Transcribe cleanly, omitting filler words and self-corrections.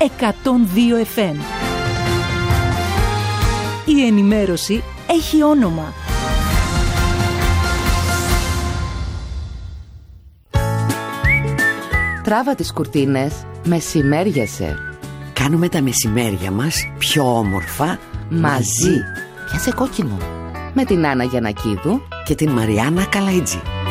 102 FM. Η ενημέρωση έχει όνομα. Τράβα τις κουρτίνες, μεσημέριασε. Κάνουμε τα μεσημέρια μας πιο όμορφα Μαζί. Πιάσε κόκκινο. Με την Άννα Γιαννακίδου και την Μαριάννα Καλαϊτζή.